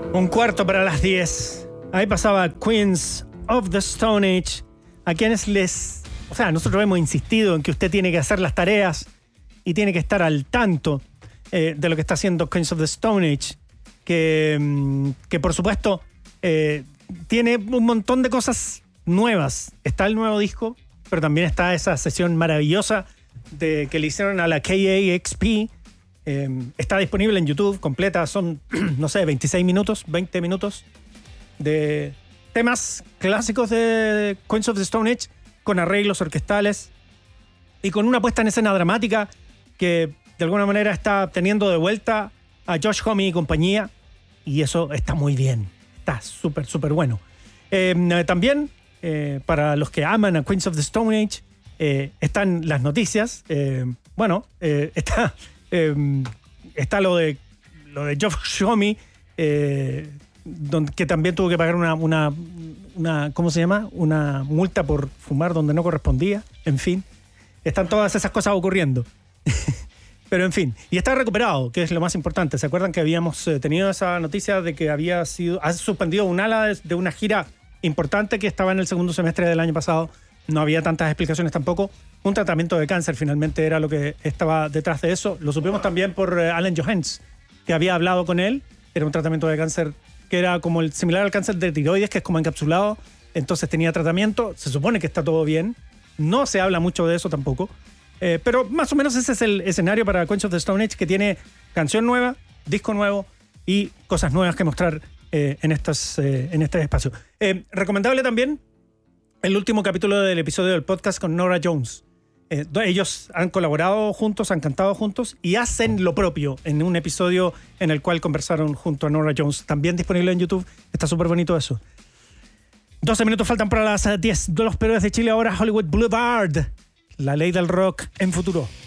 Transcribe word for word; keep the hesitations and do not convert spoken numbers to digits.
Un cuarto para las diez. Ahí pasaba Queens of the Stone Age. A quienes les... O sea, nosotros hemos insistido en que usted tiene que hacer las tareas y tiene que estar al tanto eh, de lo que está haciendo Queens of the Stone Age. Que, que por supuesto, eh, tiene un montón de cosas nuevas. Está el nuevo disco, pero también está esa sesión maravillosa de, que le hicieron a la K A X P. Eh, está disponible en YouTube completa, son, no sé, veintiséis minutos, veinte minutos de temas clásicos de Queens of the Stone Age con arreglos orquestales y con una puesta en escena dramática que de alguna manera está teniendo de vuelta a Josh Homme y compañía, y eso está muy bien, está súper, súper bueno. Eh, también, eh, para los que aman a Queens of the Stone Age, eh, están las noticias. Eh, bueno, eh, está... Eh, está lo de lo de Josh Homme, eh, donde, que también tuvo que pagar una, una, una ¿cómo se llama? Una multa por fumar donde no correspondía. En fin, están todas esas cosas ocurriendo. Pero en fin, y está recuperado, que es lo más importante. ¿Se acuerdan que habíamos eh, tenido esa noticia de que había sido ha suspendido un ala de, de una gira importante que estaba en el segundo semestre del año pasado? No había tantas explicaciones tampoco. Un tratamiento de cáncer finalmente era lo que estaba detrás de eso. Lo supimos también por eh, Alan Johannes, que había hablado con él. Era un tratamiento de cáncer que era como el similar al cáncer de tiroides, que es como encapsulado. Entonces tenía tratamiento. Se supone que está todo bien. No se habla mucho de eso tampoco. Eh, pero más o menos ese es el escenario para Queens of the Stone Age, que tiene canción nueva, disco nuevo y cosas nuevas que mostrar eh, en, estas, eh, en este espacio. Eh, recomendable también el último capítulo del episodio del podcast con Norah Jones. Eh, ellos han colaborado juntos, han cantado juntos y hacen lo propio en un episodio en el cual conversaron junto a Norah Jones. También disponible en YouTube. Está súper bonito eso. doce minutos faltan para las diez de los Peores de Chile. Ahora Hollywood Boulevard. La ley del rock en futuro.